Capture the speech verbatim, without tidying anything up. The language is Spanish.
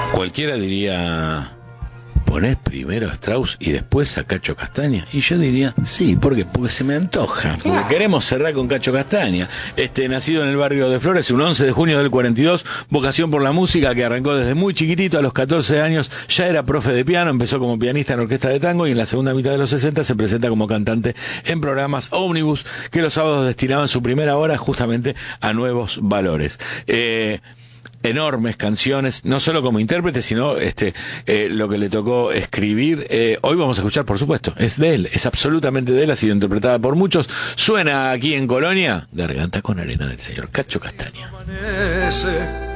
Cualquiera diría, ¿ponés primero a Strauss y después a Cacho Castaña? Y yo diría, sí, ¿por qué? Porque se me antoja, porque claro, queremos cerrar con Cacho Castaña. Este, nacido en el barrio de Flores, un once de junio del cuarenta y dos, vocación por la música que arrancó desde muy chiquitito, a los catorce años ya era profe de piano, empezó como pianista en orquesta de tango y en la segunda mitad de los sesenta se presenta como cantante en programas ómnibus que los sábados destinaban su primera hora justamente a nuevos valores. Eh... enormes canciones, no solo como intérprete, sino este eh, lo que le tocó escribir. Eh, hoy vamos a escuchar, por supuesto, es de él, es absolutamente de él, ha sido interpretada por muchos. Suena aquí en Colonia, Garganta con arena del señor Cacho Castaña.